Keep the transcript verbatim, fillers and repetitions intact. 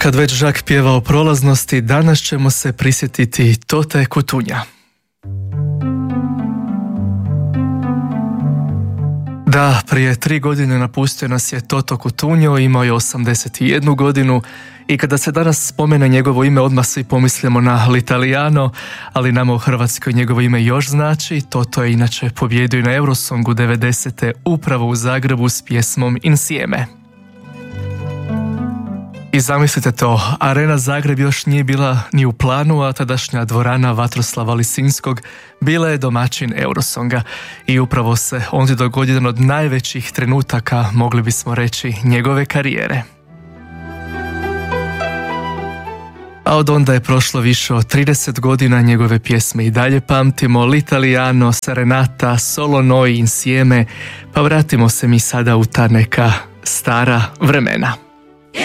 kad već Žak pjeva o prolaznosti, danas ćemo se prisjetiti Tote Cutugna. Da, prije tri godine napustio nas je Toto Cutugno, imao je osamdeset jednu godinu i kada se danas spomene njegovo ime odmah svi pomislimo na L'Italiano, ali nama u Hrvatskoj njegovo ime još znači. Toto je inače pobjedio i na Eurosongu devedesete upravo u Zagrebu s pjesmom Insieme. I zamislite to, Arena Zagreb još nije bila ni u planu, a tadašnja dvorana Vatroslava Lisinskog bila je domaćin Eurosonga i upravo se ondje dogodio jedan od najvećih trenutaka, mogli bismo reći, njegove karijere. A od onda je prošlo više od trideset godina, njegove pjesme i dalje pamtimo, L'Italiano, Serenata, Solo noi insieme, pa vratimo se mi sada u ta neka stara vremena.